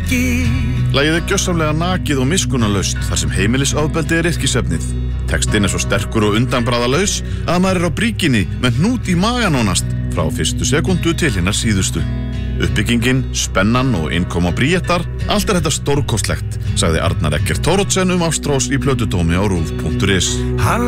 Lagið gjörsamlega nakið og miskunnarlaust þar sem heimilisofbeldi yrkisefnið. Textinn svo sterkur og undanbragðalaus að maður á bríkinni með hnút í magan nánast frá fyrstu sekúndu til hinnar síðustu. Uppbyggingin, spennan og innkoma Bríetar, allt þetta stórkostlegt, sagði Arnar Eggert Thoroddsen Ástrós í plötudómi á RÚV.is.